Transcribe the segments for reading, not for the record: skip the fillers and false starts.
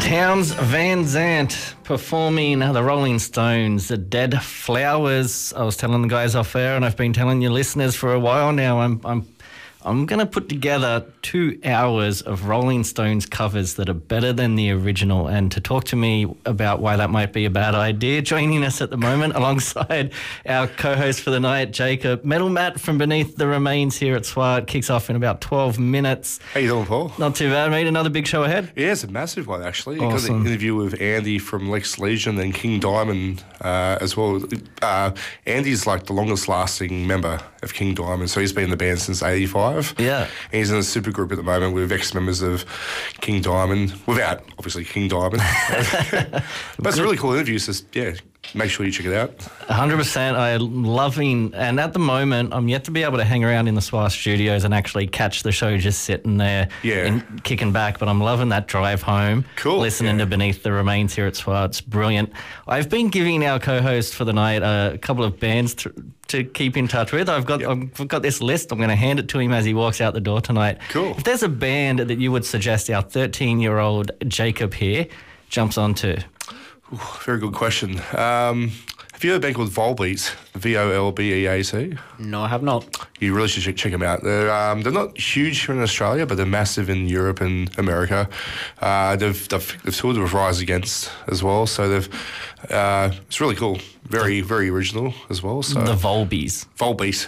Townes Van Zandt performing the Rolling Stones, The Dead Flowers. I was telling the guys off air, and I've been telling your listeners for a while now, I'm going to put together 2 hours of Rolling Stones covers that are better than the original. And to talk to me about why that might be a bad idea, joining us at the moment alongside our co-host for the night, Jacob. Metal Matt from Beneath the Remains here at SWAT kicks off in about 12 minutes. How you doing, Paul? Not too bad, mate. Another big show ahead. Yeah, it's a massive one, actually. Awesome. Got an interview with Andy from Lex Legion and King Diamond as well. Andy's like the longest lasting member of King Diamond, so he's been in the band since 85. Yeah. And he's in a super group at the moment with ex-members of King Diamond, without, obviously, King Diamond. But it's a really cool interview, so yeah, make sure you check it out. 100%. I'm loving, and at the moment, I'm yet to be able to hang around in the SWAT studios and actually catch the show just sitting there and kicking back, but I'm loving that drive home. Cool. Listening to Beneath the Remains here at SWAT. It's brilliant. I've been giving our co-host for the night a couple of bands to keep in touch with. I've got this list. I'm going to hand it to him as he walks out the door tonight. Cool. If there's a band that you would suggest our 13-year-old Jacob here jumps onto? Ooh, very good question. Have you heard a band called Volbeat? Volbeat? No, I have not. You really should check them out. They're not huge here in Australia, but they're massive in Europe and America. They've toured with Rise Against as well, so it's really cool. Very, very original as well. So The Volbeat. Volbeat,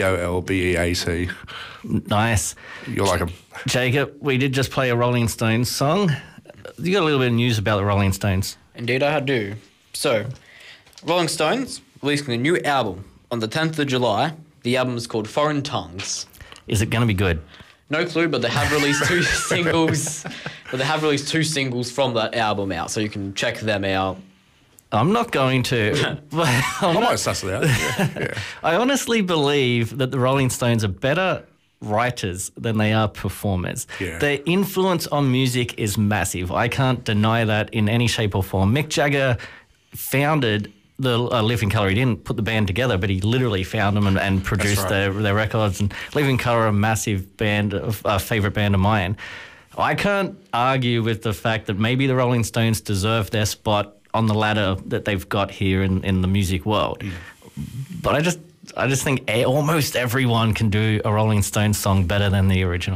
Volbeat. Nice. You'll like them. Jacob, we did just play a Rolling Stones song. You got a little bit of news about the Rolling Stones. Indeed, I do. So, Rolling Stones releasing a new album on the 10th of July. The album is called Foreign Tongues. Is it going to be good? No clue, but they have released two singles. But they have released 2 singles from that album out, so you can check them out. I'm not going to. I might suss it out. Yeah. I honestly believe that the Rolling Stones are better writers than they are performers. Yeah. Their influence on music is massive. I can't deny that in any shape or form. Mick Jagger founded the Living Colour. He didn't put the band together, but he literally found them and produced their records. And Living Colour, a massive band, a favourite band of mine. I can't argue with the fact that maybe the Rolling Stones deserve their spot on the ladder that they've got here in the music world. But I just think almost everyone can do a Rolling Stones song better than the original.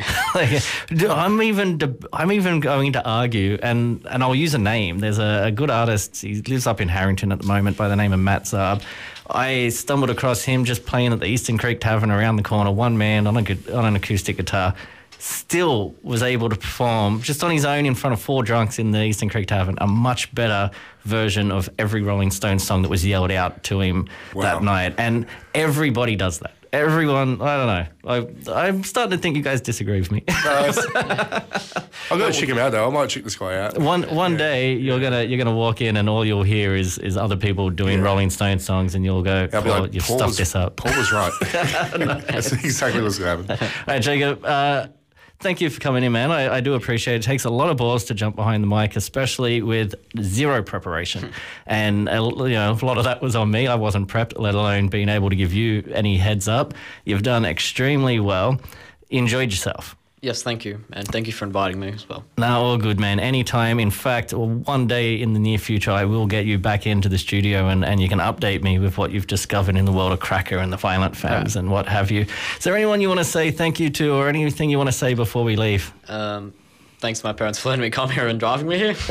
I'm even going to argue, and I'll use a name. There's a good artist. He lives up in Harrington at the moment by the name of Matt Zarb. I stumbled across him just playing at the Eastern Creek Tavern around the corner, one man on an acoustic guitar. Still was able to perform just on his own in front of 4 drunks in the Eastern Creek Tavern a much better version of every Rolling Stones song that was yelled out to him that night. And everybody does that. Everyone, I don't know. I'm starting to think you guys disagree with me. I'm going to check him out, though. I might check this guy out. One day you're gonna walk in and all you'll hear is other people doing Rolling Stones songs, and you'll go, I'll be like, you've stuffed this up. Paul was right. That's exactly what's going to happen. All right, Jacob, thank you for coming in, man. I do appreciate it. It takes a lot of balls to jump behind the mic, especially with zero preparation. And a lot of that was on me. I wasn't prepped, let alone being able to give you any heads up. You've done extremely well. Enjoyed yourself. Yes, thank you. And thank you for inviting me as well. No, all good, man. Anytime. In fact, one day in the near future, I will get you back into the studio and you can update me with what you've discovered in the world of Cracker and the Violent Femmes and what have you. Is there anyone you want to say thank you to, or anything you want to say before we leave? Thanks to my parents for letting me come here and driving me here.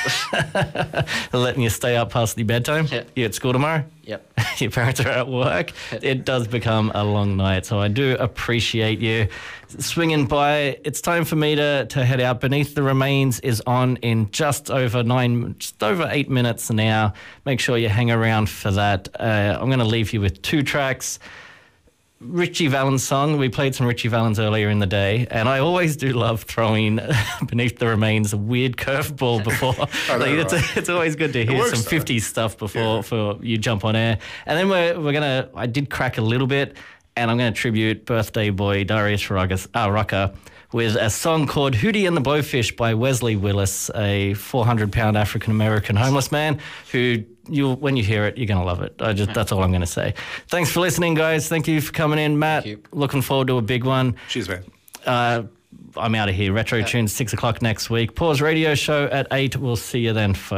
Letting you stay up past the bedtime? Yeah. You at school tomorrow? Yep. Your parents are at work. It does become a long night, so I do appreciate you swinging by. It's time for me to head out. Beneath the Remains is on in just over 8 minutes now. Make sure you hang around for that. I'm going to leave you with 2 tracks. Richie Valens song. We played some Richie Valens earlier in the day, and I always do love throwing Beneath the Remains a weird curveball before. It's always good to hear some 50s stuff before you jump on air. And then I did crack a little bit, and I'm gonna tribute birthday boy Darius Rucker with a song called Hootie and the Blowfish by Wesley Willis, a 400-pound African-American homeless man who when you hear it, you're going to love it. That's all I'm going to say. Thanks for listening, guys. Thank you for coming in, Matt. Thank you. Looking forward to a big one. Cheers, man. I'm out of here. Retro Tunes, 6 o'clock next week. Pause Radio Show at 8. We'll see you then, folks.